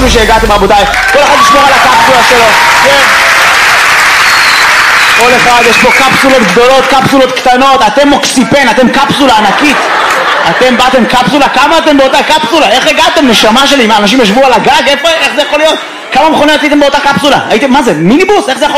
יופי שהגעתם רבותיי. כל אחד ישמור על הקפסולה שלו. כן. כל אחד, יש פה קפסולות גדולות, קפסולות קטנות, אתם מוקסיפן, אתם קפסולה ענקית. אתם באתם קפסולה, כמה אתם באותה קפסולה? איך הגעתם? נשמה שלי, מה, אנשים ישבו על הגג? איך זה יכול להיות? כמה מכוניות הייתם באותה קפסולה? הייתם, מה זה, מיניבוס? איך זה יכול